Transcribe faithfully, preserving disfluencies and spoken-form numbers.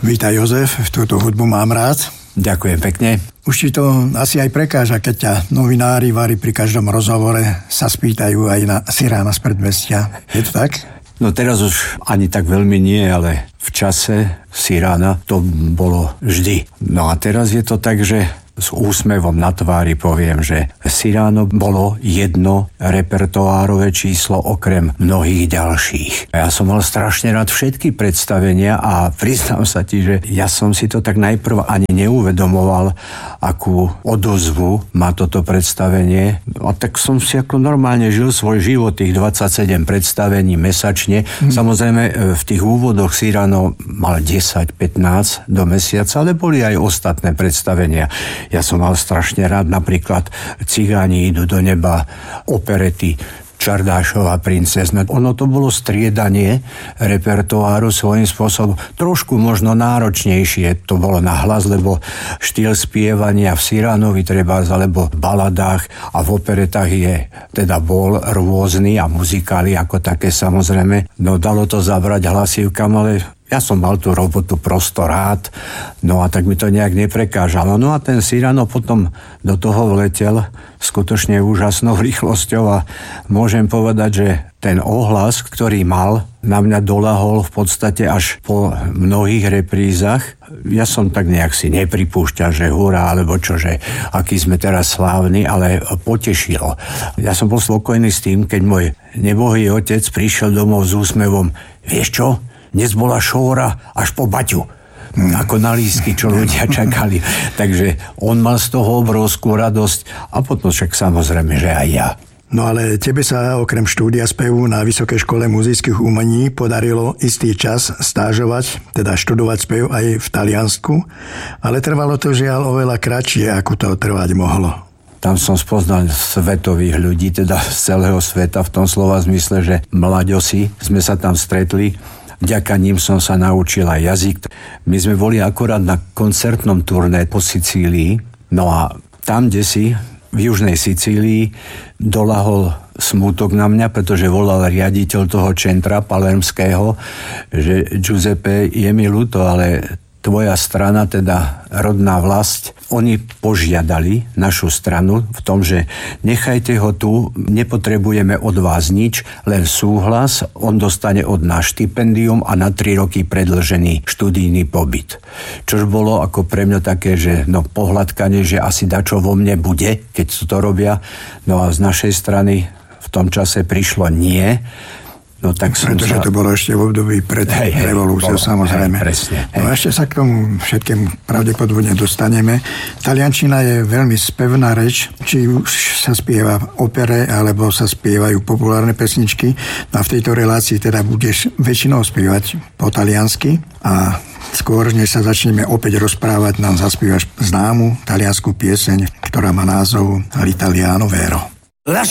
Vítaj Jozef, túto hudbu mám rád. Ďakujem pekne. Už ti to asi aj prekáža, keď ťa novinári vári pri každom rozhovore sa spýtajú aj na Sirána z predmestia. Je to tak? No teraz už ani tak veľmi nie, ale v čase Sirána to bolo vždy. No a teraz je to tak, že s úsmevom na tvári poviem, že Siráno bolo jedno repertoárové číslo okrem mnohých ďalších. Ja som mal strašne rád všetky predstavenia a priznám sa ti, že ja som si to tak najprv ani neuvedomoval, akú odozvu má toto predstavenie. A tak som si ako normálne žil svoj život, tých dvadsaťsedem predstavení mesačne. Mm. Samozrejme v tých úvodoch Siráno mal desať pätnásť do mesiaca, ale boli aj ostatné predstavenia. Ja som mal strašne rád napríklad Cigáni idú do neba, operety Čardášová princezna. Ono to bolo striedanie repertoáru svojím spôsobom. Trošku možno náročnejšie to bolo na hlas, lebo štýl spievania v Siránovi trebárs, alebo v baladách a v operetách je, teda bol rôzny a muzikály ako také samozrejme. No dalo to zabrať hlasívkam, ale ja som mal tú robotu prosto rád, no a tak mi to nejak neprekážalo. No a ten Siráno potom do toho vletel skutočne úžasnou rýchlosťou a môžem povedať, že ten ohlas, ktorý mal, na mňa dolahol v podstate až po mnohých reprízach. Ja som tak nejak si nepripúšťal, že hurá, alebo čo, že aký sme teraz slávni, ale potešilo. Ja som bol spokojný s tým, keď môj nebohý otec prišiel domov s úsmevom. Vieš čo? Dnes bola šóra až po Baťu. Ako na lístky, čo ľudia čakali. Takže on mal z toho obrovskú radosť a potom však samozrejme, že aj ja. No ale tebe sa okrem štúdia spevu na Vysokej škole muzických umení podarilo istý čas stážovať, teda študovať spev aj v Taliansku, ale trvalo to žiaľ oveľa kratšie, ako to trvať mohlo. Tam som spoznal svetových ľudí, teda z celého sveta, v tom slova zmysle, že mlaďosi sme sa tam stretli. Vďaka ním som sa naučil aj jazyk. My sme boli akorát na koncertnom turné po Sicílii. No a tam, kde si v južnej Sicílii dolahol smútok na mňa, pretože volal riaditeľ toho centra palermského, že Giuseppe, je mi ľúto, ale tvoja strana, teda rodná vlast, oni požiadali našu stranu v tom, že nechajte ho tu, nepotrebujeme od vás nič, len súhlas, on dostane od nás štipendium a na tri roky predĺžený študijný pobyt. Čož bolo ako pre mňa také, že no pohľadkanie, že asi dačo vo mne bude, keď to robia. No a z našej strany v tom čase prišlo nie. No, tak Pretože sa... to bolo ešte v období pred hej, hej, bolo, revolúciou, samozrejme. Hej, presne, hej. No ešte sa k tomu všetkým pravdepodobne dostaneme. Taliančina je veľmi spevná reč, či už sa spieva v opere, alebo sa spievajú populárne pesničky. No a v tejto relácii teda budeš väčšinou spievať po taliansky a skôr, než sa začneme opäť rozprávať, nám zaspievaš známu taliansku pieseň, ktorá má názov L'Italiano Vero. Lascia